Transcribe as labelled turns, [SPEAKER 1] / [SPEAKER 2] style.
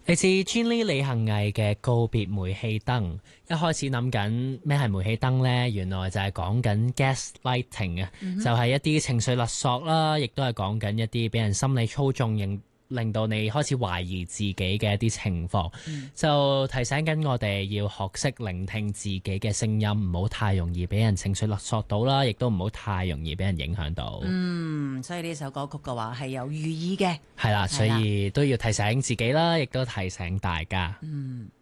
[SPEAKER 1] 嚟自 Jenny 李幸倪嘅告別煤氣燈，一開始諗緊咩係煤氣燈呢？原來就係講緊 gaslighting 啊，就係一啲情緒勒索啦，亦都係講緊一啲俾人心理操縱，令到你開始懷疑自己嘅一啲情況，就提醒緊我哋要學識聆聽自己嘅聲音，唔好太容易俾人情緒勒索到啦，亦都唔好太容易俾人影響到。
[SPEAKER 2] 所以呢首歌曲嘅話係有寓意嘅，
[SPEAKER 1] 係啦，所以都要提醒自己啦，亦都提醒大家。